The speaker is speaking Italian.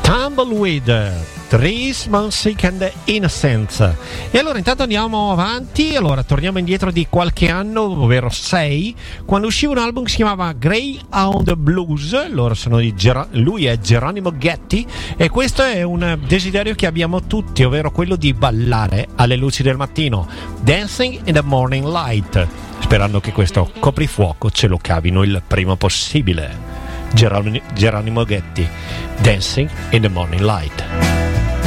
Tumbleweed, Dries Monsick and Innocence. E allora intanto andiamo avanti. Allora torniamo indietro di qualche anno, ovvero 6, quando usciva un album che si chiamava Greyhound Blues. Loro sono lui è Geronimo Ghetti, e questo è un desiderio che abbiamo tutti, ovvero quello di ballare alle luci del mattino, Dancing in the Morning Light, sperando che questo coprifuoco ce lo cavino il prima possibile. Geronimo Ghetti, Dancing in the Morning Light.